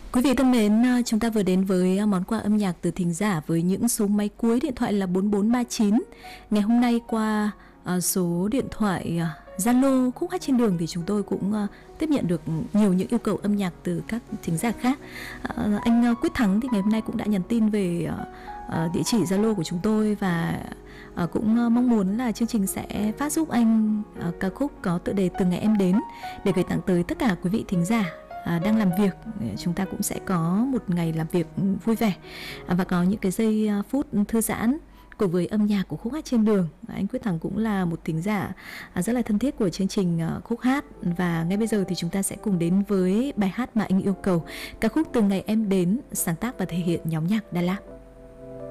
Quý vị thân mến, chúng ta vừa đến với món quà âm nhạc từ thính giả với những số máy cuối điện thoại là 4439. Ngày hôm nay qua số điện thoại Zalo Khúc Hát Trên Đường thì chúng tôi cũng tiếp nhận được nhiều những yêu cầu âm nhạc từ các thính giả khác. Anh Quyết Thắng thì ngày hôm nay cũng đã nhắn tin về địa chỉ Zalo của chúng tôi và cũng mong muốn là chương trình sẽ phát giúp anh ca khúc có tựa đề Từng Ngày Em Đến để gửi tặng tới tất cả quý vị thính giả đang làm việc. Chúng ta cũng sẽ có một ngày làm việc vui vẻ và có những cái giây phút thư giãn cùng với âm nhạc của Khúc Hát Trên Đường. Anh Quyết Thắng cũng là một thính giả rất là thân thiết của chương trình Khúc Hát, và ngay bây giờ thì chúng ta sẽ cùng đến với bài hát mà anh yêu cầu, ca khúc Từng Ngày Em Đến, sáng tác và thể hiện nhóm nhạc Đà Lạt.